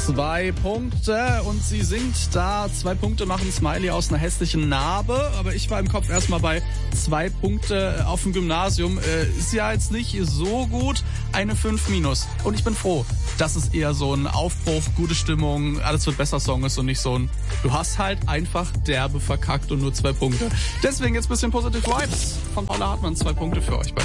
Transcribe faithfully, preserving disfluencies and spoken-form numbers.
Zwei Punkte und sie singt da. Zwei Punkte machen Smiley aus einer hässlichen Narbe. Aber ich war im Kopf erstmal bei zwei Punkte auf dem Gymnasium. Äh, ist ja jetzt nicht so gut. Eine fünf minus. Und ich bin froh, dass es eher so ein Aufbruch, gute Stimmung, alles wird besser Song ist und nicht so ein, du hast halt einfach derbe verkackt und nur zwei Punkte. Deswegen jetzt ein bisschen Positive Vibes von Paula Hartmann. Zwei Punkte für euch bei